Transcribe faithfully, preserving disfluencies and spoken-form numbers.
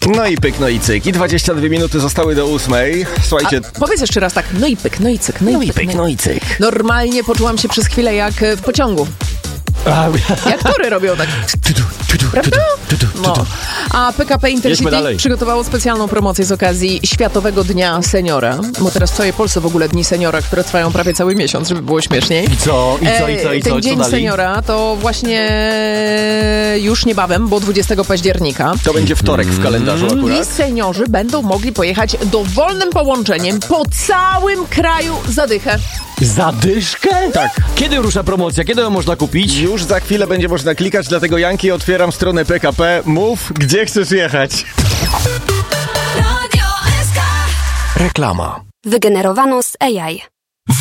No i pyk, no i cyk. I dwadzieścia dwie minuty zostały do ósmej. Słuchajcie. A powiedz jeszcze raz tak, no i pyk, no i cyk, no, No i i pyk, pyk, no i cyk. Normalnie poczułam się przez chwilę jak w pociągu. Jak tory robią tak. Prawda? No. A P K P Intercity przygotowało specjalną promocję z okazji Światowego Dnia Seniora. Bo teraz w całej Polsce w ogóle Dni Seniora, które trwają prawie cały miesiąc, żeby było śmieszniej. I co? I co? I co? I co? Ten I co Dzień dalej? Seniora to właśnie już niebawem, bo dwudziestego października. To będzie wtorek w kalendarzu akurat. I seniorzy będą mogli pojechać dowolnym połączeniem po całym kraju za dychę. Zadyszkę? Tak. Kiedy rusza promocja? Kiedy ją można kupić? Już za chwilę będzie można klikać, dlatego Janki, otwieram stronę P K P. Mów, gdzie chcesz jechać. Radio S K. Reklama. Wygenerowano z A I.